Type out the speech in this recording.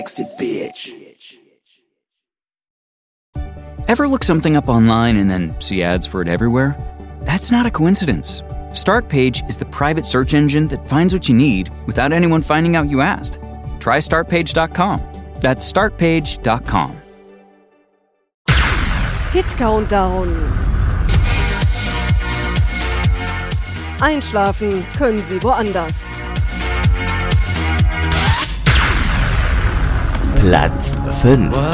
Ever look something up online and then see ads for it everywhere? That's not a coincidence. Startpage is the private search engine that finds what you need without anyone finding out you asked. Try startpage.com. That's startpage.com. Hit Countdown. Einschlafen können Sie woanders. Platz 5.